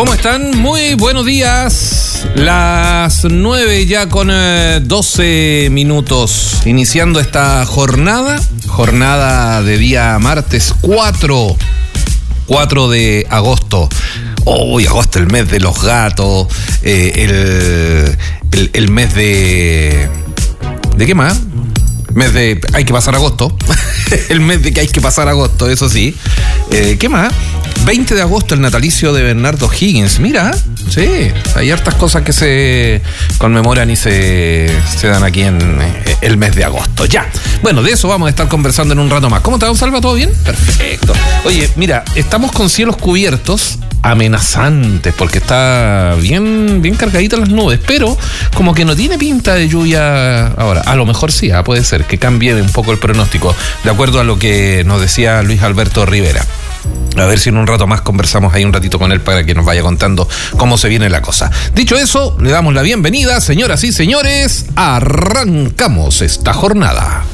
¿Cómo están? Muy buenos días. Las 9 ya con 12 minutos. Iniciando esta jornada de día martes 4 de agosto. Hoy agosto, el mes de los gatos, el mes de... ¿De qué más? Mes de... Hay que pasar agosto. El mes de que hay que pasar agosto, eso sí. ¿Qué más? 20 de agosto, el natalicio de Bernardo Higgins. Mira, sí, hay hartas cosas que se conmemoran y se dan aquí en el mes de agosto. Ya, bueno, de eso vamos a estar conversando en un rato más. ¿Cómo te va, Salva? ¿Todo bien? Perfecto. Oye, mira, estamos con cielos cubiertos, amenazantes, porque está bien cargaditas las nubes, pero como que no tiene pinta de lluvia ahora. A lo mejor sí, puede ser que cambie un poco el pronóstico, de acuerdo a lo que nos decía Luis Alberto Rivera. A ver si en un rato más conversamos ahí un ratito con él para que nos vaya contando cómo se viene la cosa. Dicho eso, le damos la bienvenida, señoras y señores. Arrancamos esta jornada.